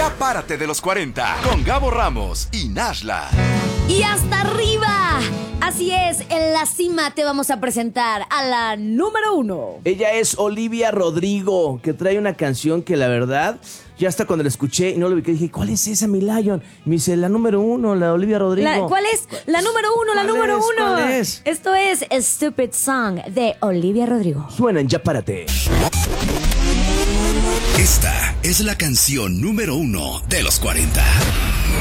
Ya párate de los 40 con Gabo Ramos y Nashla. Y hasta arriba. Así es, en la cima te vamos a presentar a la número 1. Ella es Olivia Rodrigo, que trae una canción que la verdad, ya hasta cuando la escuché y no lo vi, que dije, ¿cuál es esa, mi Lion? Me dice, la número 1, la Olivia Rodrigo. ¿Cuál es? La número 1, la número 1. ¿Cuál es? Esto es Stupid Song de Olivia Rodrigo. Suenan, ya párate. Esta es la canción número 1 de los 40.